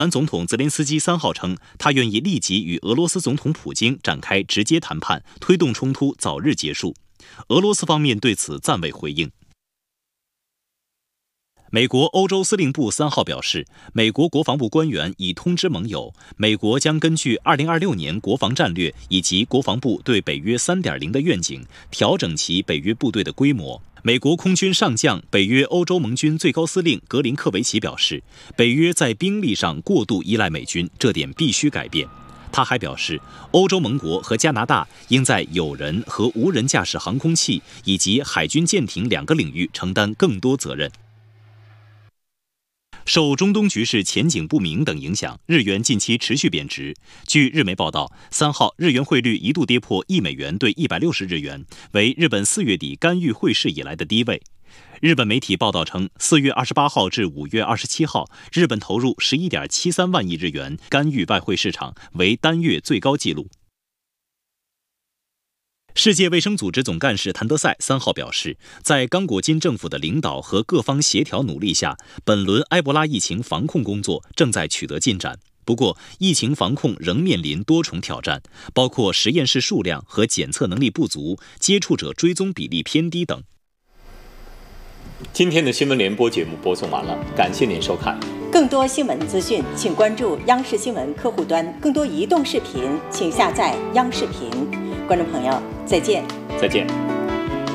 总统泽连斯基3号称，他愿意立即与俄罗斯总统普京展开直接谈判，推动冲突早日结束。俄罗斯方面对此暂未回应。美国欧洲司令部3号表示，美国国防部官员已通知盟友，美国将根据2026年国防战略以及国防部对北约 3.0 的愿景，调整其北约部队的规模。美国空军上将、北约欧洲盟军最高司令格林克维奇表示，北约在兵力上过度依赖美军，这点必须改变。他还表示，欧洲盟国和加拿大应在有人和无人驾驶航空器以及海军舰艇2个领域承担更多责任。受中东局势前景不明等影响，日元近期持续贬值。据日媒报道，3号日元汇率一度跌破1美元兑160日元，为日本4月底干预汇市以来的低位。日本媒体报道称，4月28号至5月27号，日本投入11.73万亿日元干预外汇市场，为单月最高纪录。世界卫生组织总干事谭德赛3号表示，在刚果金政府的领导和各方协调努力下，本轮埃博拉疫情防控工作正在取得进展。不过，疫情防控仍面临多重挑战，包括实验室数量和检测能力不足、接触者追踪比例偏低等。 今天的新闻联播节目播送完了，感谢您收看。 更多新闻资讯，请关注央视新闻客户端。更多移动视频，请下载央视频。观众朋友，再见。 再见。